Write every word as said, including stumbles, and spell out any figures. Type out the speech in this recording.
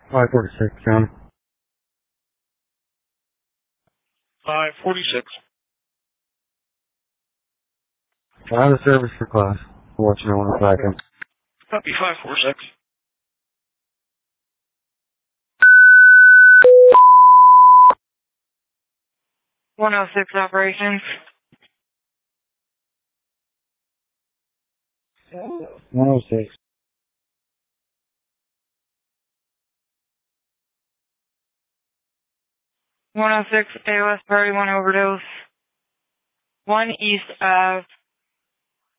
five forty-six, County. five forty-six. I have a service for class. I'll let you know in a second. Copy five forty-six. one oh six operations. one oh six. one oh six A O S Priority one overdose. one East Ave,